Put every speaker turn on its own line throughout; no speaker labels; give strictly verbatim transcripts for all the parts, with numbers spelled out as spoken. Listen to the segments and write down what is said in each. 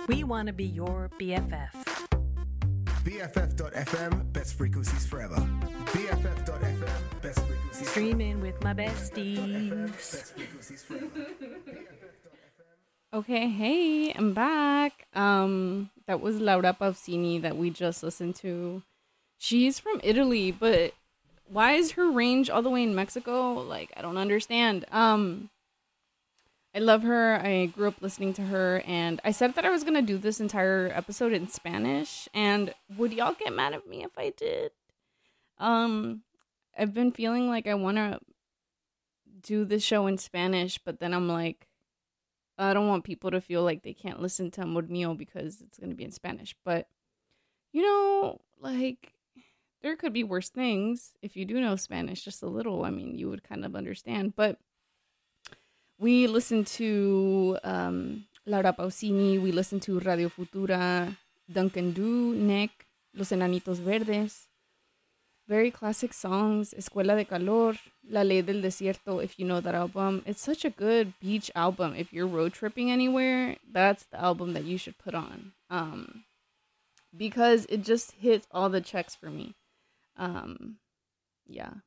We want to be your B F F.
B F F dot F M, best frequencies forever. B F F dot F M, best frequencies
Streaming with my besties.
Okay, hey, I'm back. Um, that was Laura Pausini that we just listened to. She's from Italy, but why is her range all the way in Mexico? Like, I don't understand. Um, I love her. I grew up listening to her, and I said that I was gonna do this entire episode in Spanish, and would y'all get mad at me if I did? Um, I've been feeling like I want to do the show in Spanish, but then I'm like, I don't want people to feel like they can't listen to Amor Mío because it's going to be in Spanish. But, you know, like, there could be worse things. If you do know Spanish just a little, I mean, you would kind of understand. But we listened to um, Laura Pausini. We listened to Radio Futura, Duncan Du, Nick, Los Enanitos Verdes. Very classic songs. Escuela de Calor, La Ley del Desierto, if you know that album. It's such a good beach album. If you're road tripping anywhere, that's the album that you should put on. Um, because it just hits all the checks for me. Um, yeah.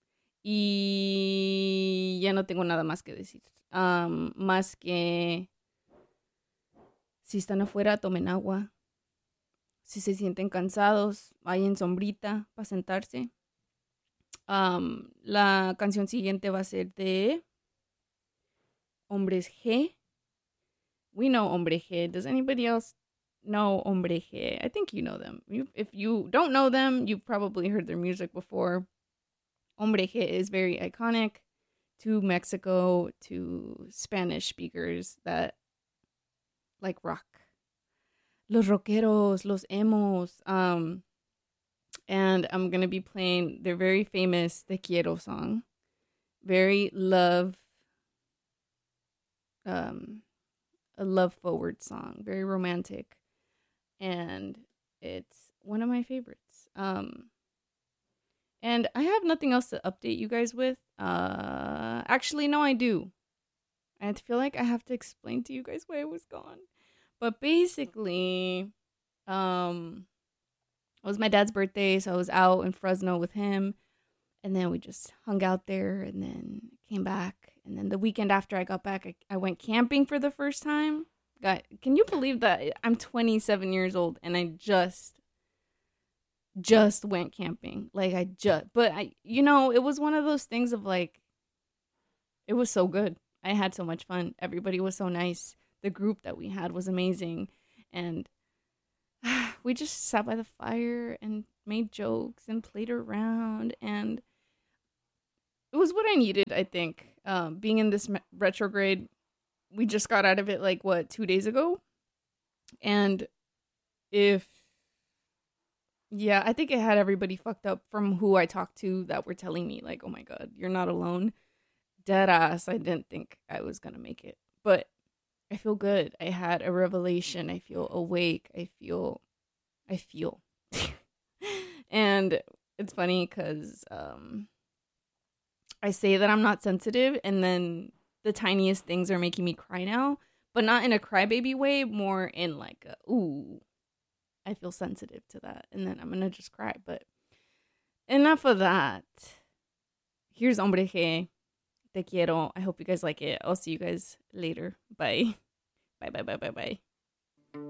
Y ya no tengo nada más que decir. Um, más que si están afuera, tomen agua. Si se sienten cansados, vayan sombrita para sentarse. Um, la canción siguiente va a ser de Hombres G. We know Hombre G. Does anybody else know Hombre G? I think you know them. You, if you don't know them, you've probably heard their music before. Hombre G is very iconic to Mexico, to Spanish speakers that like rock. Los rockeros, los emos, um, and I'm going to be playing their very famous Te Quiero song. Very love, um, a love-forward song. Very romantic, and it's one of my favorites. Um, and I have nothing else to update you guys with. Uh, actually, no, I do. I feel like I have to explain to you guys why I was gone. But basically, um, it was my dad's birthday, so I was out in Fresno with him, and then we just hung out there, and then came back, and then the weekend after I got back, I, I went camping for the first time. God, can you believe that? I'm twenty-seven years old, and I just, just went camping. Like, I just, but I, you know, it was one of those things of like, it was so good. I had so much fun. Everybody was so nice. The group that we had was amazing, and we just sat by the fire and made jokes and played around, and it was what I needed, I think. Um, being in this retrograde, we just got out of it like, what, two days ago? And if, yeah, I think it had everybody fucked up from who I talked to that were telling me, like, oh my God, you're not alone. Dead ass, I didn't think I was gonna make it, but I feel good. I had a revelation. I feel awake. I feel, I feel. And it's funny because um, I say that I'm not sensitive, and then the tiniest things are making me cry now, but not in a crybaby way, more in like, a, ooh, I feel sensitive to that. And then I'm going to just cry. But enough of that. Here's Hombre G. Te quiero. I hope you guys like it. I'll see you guys later. Bye. Bye, bye, bye, bye, bye.